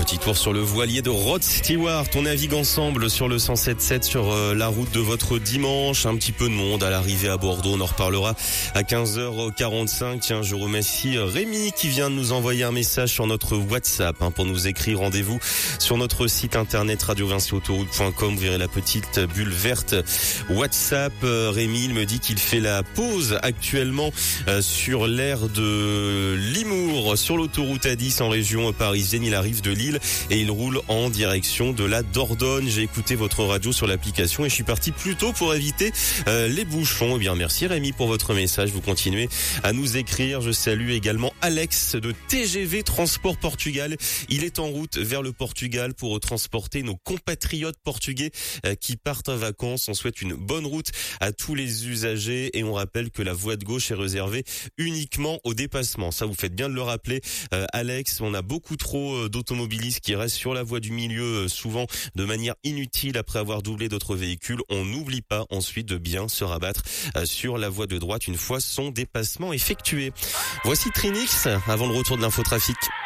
Petit tour sur le voilier de Rod Stewart. On navigue ensemble sur le 107.7 sur la route de votre dimanche. Un petit peu de monde à l'arrivée à Bordeaux. On en reparlera à 15h45. Tiens, je remercie Rémi qui vient de nous envoyer un message sur notre WhatsApp pour nous écrire. Rendez-vous sur notre site internet radiovinciautoroute.com. Vous verrez la petite bulle verte WhatsApp. Rémi il me dit qu'il fait la pause actuellement sur l'aire de Limours sur l'autoroute A10 en région parisienne. Il arrive de Lille et il roule en direction de la Dordogne. J'ai écouté votre radio sur l'application et je suis parti plus tôt pour éviter les bouchons. Eh bien, merci Rémi pour votre message. Vous continuez à nous écrire. Je salue également Alex de TGV Transport Portugal. Il est en route vers le Portugal pour transporter nos compatriotes portugais qui partent en vacances. On souhaite une bonne route à tous les usagers et on rappelle que la voie de gauche est réservée uniquement au dépassement. Ça, vous faites bien de le rappeler, Alex. On a beaucoup trop d'automobilistes qui restent sur la voie du milieu, souvent de manière inutile après avoir doublé d'autres véhicules. On n'oublie pas ensuite de bien se rabattre sur la voie de droite une fois son dépassement effectué. Voici Trinix avant le retour de l'infotrafic.